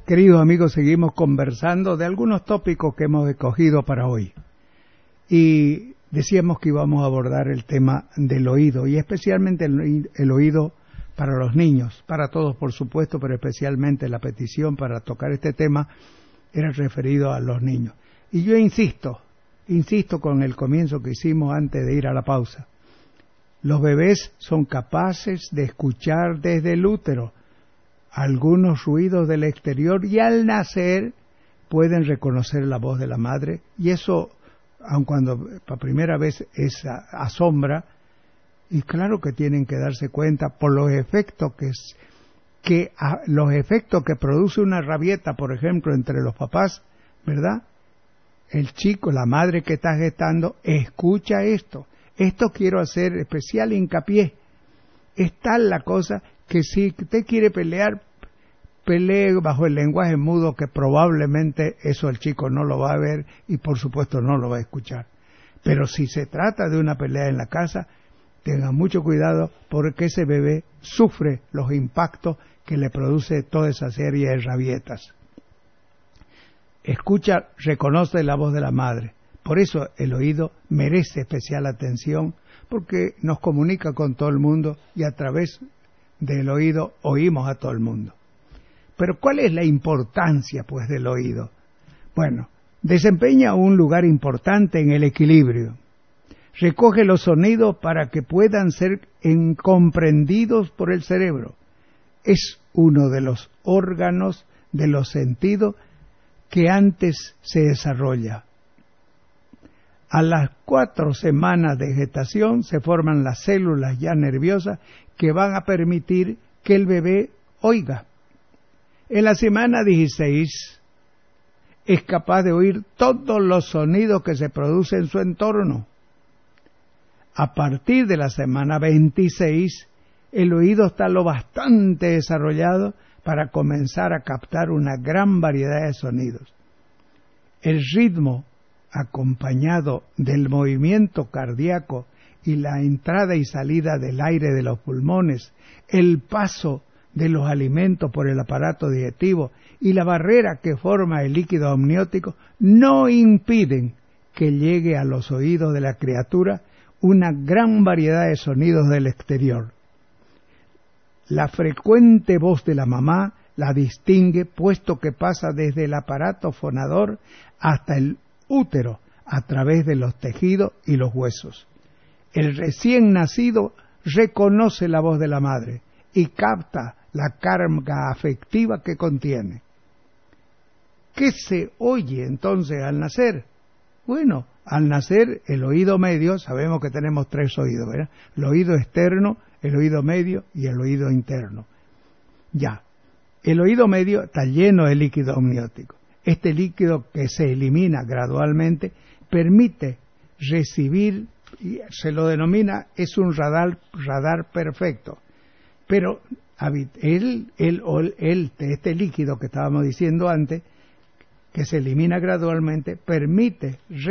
Queridos amigos, seguimos conversando de algunos tópicos que hemos escogido para hoy. Y decíamos que íbamos a abordar el tema del oído, y especialmente el oído para los niños, para todos por supuesto, pero especialmente la petición para tocar este tema era referido a los niños. Y yo insisto con el comienzo que hicimos antes de ir a la pausa. Los bebés son capaces de escuchar desde el útero algunos ruidos del exterior y al nacer pueden reconocer la voz de la madre, y eso, aun cuando por primera vez asombra, y claro que tienen que darse cuenta por los efectos que produce una rabieta, por ejemplo, entre los papás, ¿verdad? El chico, la madre que está gestando, escucha esto quiero hacer especial hincapié. Es tal la cosa que si usted quiere pelear, pelee bajo el lenguaje mudo, que probablemente eso el chico no lo va a ver y por supuesto no lo va a escuchar. Pero si se trata de una pelea en la casa, tenga mucho cuidado porque ese bebé sufre los impactos que le produce toda esa serie de rabietas. Escucha, reconoce la voz de la madre. Por eso el oído merece especial atención, porque nos comunica con todo el mundo y a través del oído oímos a todo el mundo. Pero ¿cuál es la importancia, pues, del oído? Bueno, desempeña un lugar importante en el equilibrio. Recoge los sonidos para que puedan ser comprendidos por el cerebro. Es uno de los órganos de los sentidos que antes se desarrolla. A las 4 semanas de gestación se forman las células ya nerviosas que van a permitir que el bebé oiga. En la semana 16 es capaz de oír todos los sonidos que se producen en su entorno. A partir de la semana 26, el oído está lo bastante desarrollado para comenzar a captar una gran variedad de sonidos. El ritmo, acompañado del movimiento cardíaco y la entrada y salida del aire de los pulmones, el paso de los alimentos por el aparato digestivo y la barrera que forma el líquido amniótico, no impiden que llegue a los oídos de la criatura una gran variedad de sonidos del exterior. La frecuente voz de la mamá la distingue, puesto que pasa desde el aparato fonador hasta el útero, a través de los tejidos y los huesos. El recién nacido reconoce la voz de la madre y capta la carga afectiva que contiene. ¿Qué se oye entonces al nacer? Bueno, al nacer el oído medio, sabemos que tenemos 3 oídos, ¿verdad? El oído externo, el oído medio y el oído interno. Ya, el oído medio está lleno de líquido amniótico. Este líquido, que se elimina gradualmente, permite recibir, y se lo denomina, es un radar perfecto. Pero este líquido que estábamos diciendo antes, que se elimina gradualmente, permite